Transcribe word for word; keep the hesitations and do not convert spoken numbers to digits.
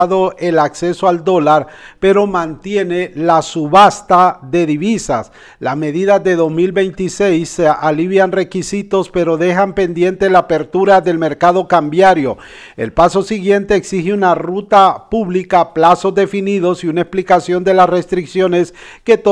el acceso al dólar, pero mantiene la subasta de divisas. Las medidas de dos mil veintiséis se alivian requisitos, pero dejan pendiente la apertura del mercado cambiario. El paso siguiente exige una ruta pública, plazos definidos y una explicación de las restricciones que